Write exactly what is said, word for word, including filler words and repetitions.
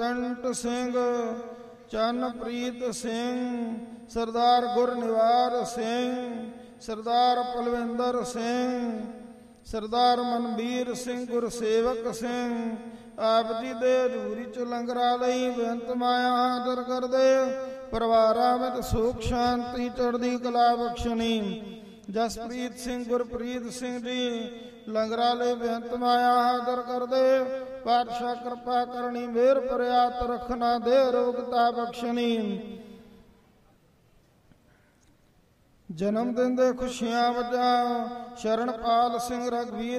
ਕੰਟ ਸਿੰਘ, ਚੰਨਪ੍ਰੀਤ ਸਿੰਘ, ਸਰਦਾਰ ਗੁਰਨਿਵਾਰ ਸਿੰਘ, ਸਰਦਾਰ ਪਲਵਿੰਦਰ ਸਿੰਘ, ਸਰਦਾਰ ਮਨਵੀਰ ਸਿੰਘ, ਗੁਰਸੇਵਕ ਸਿੰਘ। ਆਪ ਜੀ ਦੇ ਹਜ਼ੂਰੀ ਚ ਲੰਗਰਾਂ ਲਈ ਬੇਨਤ ਮਾਇਆ ਹਾਜ਼ਰ ਕਰਦੇ। ਪਰਿਵਾਰਾਂ ਵਿੱਚ ਸੁਖ ਸ਼ਾਂਤੀ ਚੜ੍ਹਦੀ ਕਲਾ ਬਖਸ਼ਣੀ। ਜਸਪ੍ਰੀਤ ਸਿੰਘ, ਗੁਰਪ੍ਰੀਤ ਸਿੰਘ ਜੀ ਲੰਗਰਾਂ ਲਈ ਬੇਨਤ ਮਾਇਆ ਹਾਜ਼ਰ ਕਰਦੇ। ਪਾਤਸ਼ਾਹ ਕਿਰਪਾ ਕਰਨੀ, ਮਿਹਰ ਪ੍ਰਿਆਤ ਰੱਖਣਾ, ਦੇ ਰੋਗਤਾ ਬਖਸ਼ਣੀ। ਜਨਮ ਦਿਨ ਦੇ ਖੁਸ਼ੀਆਂ ਵਜਾ ਸ਼ਰਣਪਾਲ ਸਿੰਘ, ਰਘਵੀਰ